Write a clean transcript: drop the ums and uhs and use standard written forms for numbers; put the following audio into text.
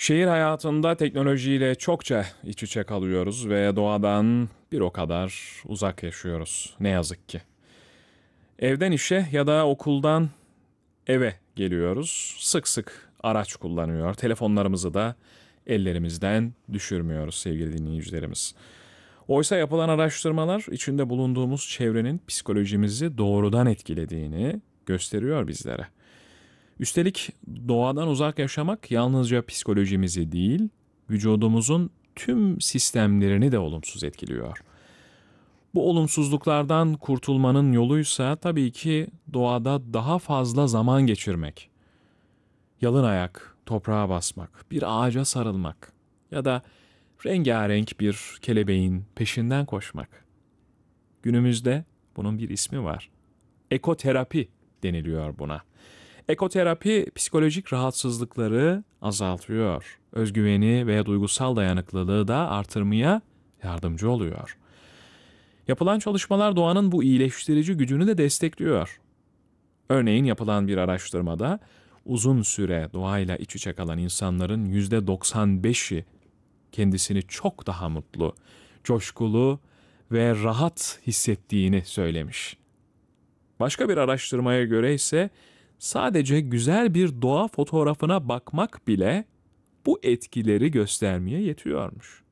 Şehir hayatında teknolojiyle çokça iç içe kalıyoruz ve doğadan bir o kadar uzak yaşıyoruz. Ne yazık ki. Evden işe ya da okuldan eve geliyoruz. Sık sık araç kullanıyor. Telefonlarımızı da ellerimizden düşürmüyoruz sevgili dinleyicilerimiz. Oysa yapılan araştırmalar içinde bulunduğumuz çevrenin psikolojimizi doğrudan etkilediğini gösteriyor bizlere. Üstelik doğadan uzak yaşamak yalnızca psikolojimizi değil, vücudumuzun tüm sistemlerini de olumsuz etkiliyor. Bu olumsuzluklardan kurtulmanın yoluysa tabii ki doğada daha fazla zaman geçirmek. Yalın ayak, toprağa basmak, bir ağaca sarılmak ya da rengarenk bir kelebeğin peşinden koşmak. Günümüzde bunun bir ismi var. Ekoterapi deniliyor buna. Ekoterapi psikolojik rahatsızlıkları azaltıyor. Özgüveni ve duygusal dayanıklılığı da artırmaya yardımcı oluyor. Yapılan çalışmalar doğanın bu iyileştirici gücünü de destekliyor. Örneğin yapılan bir araştırmada uzun süre doğayla iç içe kalan insanların %95'i kendisini çok daha mutlu, coşkulu ve rahat hissettiğini söylemiş. Başka bir araştırmaya göre ise sadece güzel bir doğa fotoğrafına bakmak bile bu etkileri göstermeye yetiyormuş.